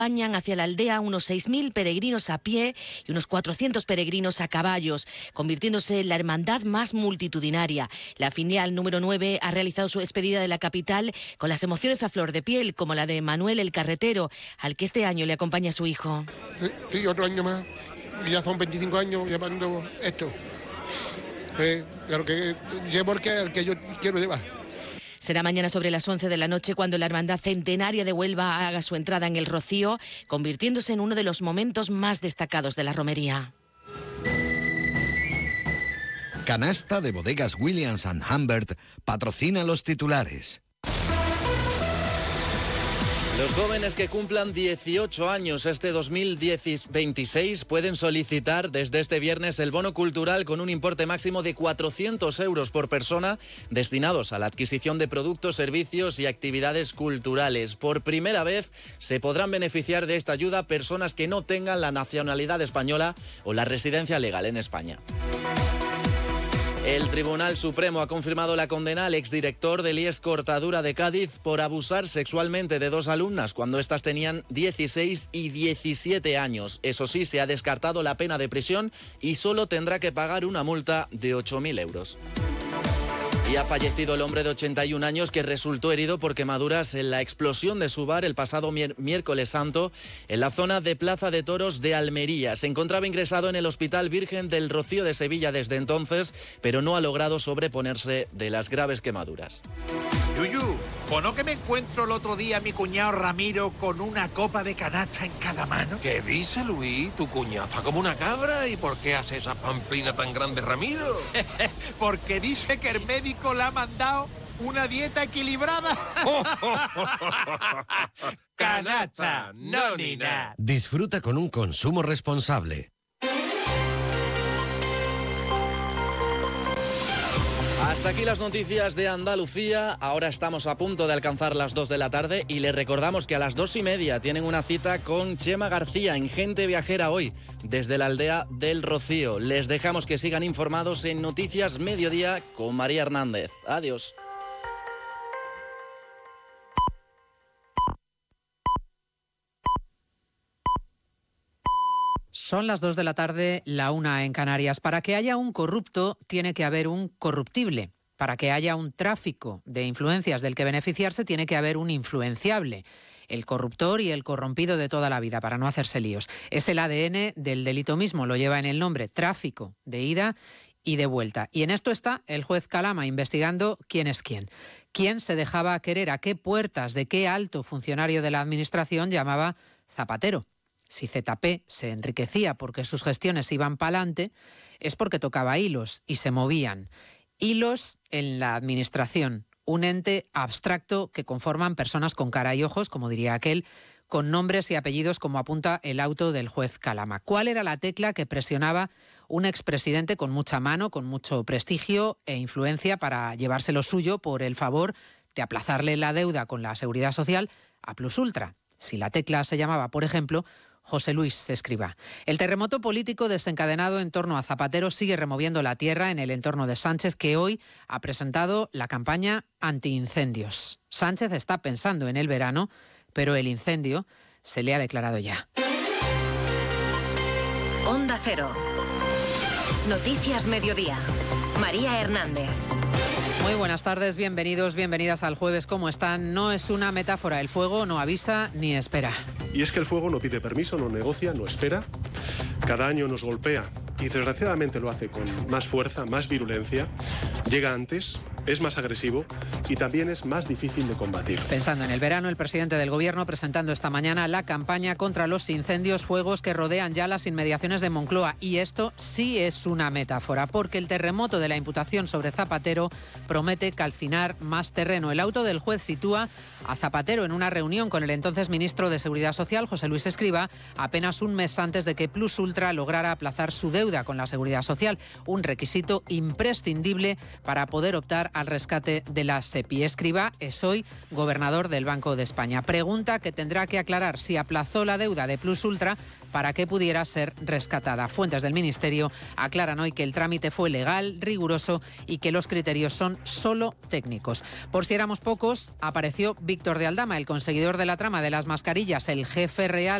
Acompañan hacia la aldea unos 6.000 peregrinos a pie y unos 400 peregrinos a caballos, convirtiéndose en la hermandad más multitudinaria. La filial número 9 ha realizado su despedida de la capital con las emociones a flor de piel, como la de Manuel el Carretero, al que este año le acompaña su hijo. Sí, otro año más, ya son 25 años llevando esto. Claro que llevo el que yo quiero llevar. Será mañana sobre las 11 de la noche cuando la Hermandad Centenaria de Huelva haga su entrada en el Rocío, convirtiéndose en uno de los momentos más destacados de la romería. Canasta de Bodegas Williams & Humbert patrocina los titulares. Los jóvenes que cumplan 18 años este 2026 pueden solicitar desde este viernes el bono cultural con un importe máximo de 400 euros por persona destinados a la adquisición de productos, servicios y actividades culturales. Por primera vez se podrán beneficiar de esta ayuda personas que no tengan la nacionalidad española o la residencia legal en España. El Tribunal Supremo ha confirmado la condena al exdirector del IES Cortadura de Cádiz por abusar sexualmente de dos alumnas cuando éstas tenían 16 y 17 años. Eso sí, se ha descartado la pena de prisión y solo tendrá que pagar una multa de 8.000 euros. Y ha fallecido el hombre de 81 años que resultó herido por quemaduras en la explosión de su bar el pasado miércoles santo en la zona de Plaza de Toros de Almería. Se encontraba ingresado en el Hospital Virgen del Rocío de Sevilla desde entonces, pero no ha logrado sobreponerse de las graves quemaduras. Yuyu, ¿o no que me encuentro el otro día a mi cuñado Ramiro con una copa de canacha en cada mano? ¿Qué dice, Luis? Tu cuñado está como una cabra. ¿Y por qué hace esa pamplina tan grande, Ramiro? Porque dice que el médico le ha mandado una dieta equilibrada. Canacha, no ni nada. Disfruta con un consumo responsable. Hasta aquí las noticias de Andalucía. Ahora estamos a punto de alcanzar las 2 de la tarde y les recordamos que a las 2:30 tienen una cita con Chema García en Gente Viajera hoy, desde la aldea del Rocío. Les dejamos que sigan informados en Noticias Mediodía con María Hernández. Adiós. Son las 2 de la tarde, la 1 en Canarias. Para que haya un corrupto, tiene que haber un corruptible. Para que haya un tráfico de influencias del que beneficiarse, tiene que haber un influenciable. El corruptor y el corrompido de toda la vida, para no hacerse líos. Es el ADN del delito mismo, lo lleva en el nombre, tráfico de ida y de vuelta. Y en esto está el juez Calama investigando quién es quién. ¿Quién se dejaba querer? ¿A qué puertas de qué alto funcionario de la administración llamaba Zapatero? Si ZP se enriquecía porque sus gestiones iban pa'lante, es porque tocaba hilos y se movían. Hilos en la administración, un ente abstracto que conforman personas con cara y ojos, como diría aquel, con nombres y apellidos como apunta el auto del juez Calama. ¿Cuál era la tecla que presionaba un expresidente con mucha mano, con mucho prestigio e influencia para llevarse lo suyo por el favor de aplazarle la deuda con la Seguridad Social a Plus Ultra? Si la tecla se llamaba, por ejemplo, José Luis Escrivá. El terremoto político desencadenado en torno a Zapatero sigue removiendo la tierra en el entorno de Sánchez, que hoy ha presentado la campaña antiincendios. Sánchez está pensando en el verano, pero el incendio se le ha declarado ya. Onda Cero. Noticias Mediodía. María Hernández. Muy buenas tardes, bienvenidos, bienvenidas al jueves. ¿Cómo están? No es una metáfora, el fuego no avisa ni espera. Y es que el fuego no pide permiso, no negocia, no espera. Cada año nos golpea y desgraciadamente lo hace con más fuerza, más virulencia. Llega antes, es más agresivo y también es más difícil de combatir. Pensando en el verano, el presidente del Gobierno presentando esta mañana la campaña contra los incendios, fuegos que rodean ya las inmediaciones de Moncloa. Y esto sí es una metáfora, porque el terremoto de la imputación sobre Zapatero promete calcinar más terreno. El auto del juez sitúa a Zapatero en una reunión con el entonces ministro de Seguridad Social, José Luis Escrivá, apenas un mes antes de que Plus Ultra lograra aplazar su deuda con la Seguridad Social, un requisito imprescindible para poder optar al rescate de la SEP. Cepi. Escrivá es hoy gobernador del Banco de España. Pregunta que tendrá que aclarar si aplazó la deuda de Plus Ultra para que pudiera ser rescatada. Fuentes del Ministerio aclaran hoy que el trámite fue legal, riguroso y que los criterios son solo técnicos. Por si éramos pocos, apareció Víctor de Aldama, el conseguidor de la trama de las mascarillas, el jefe real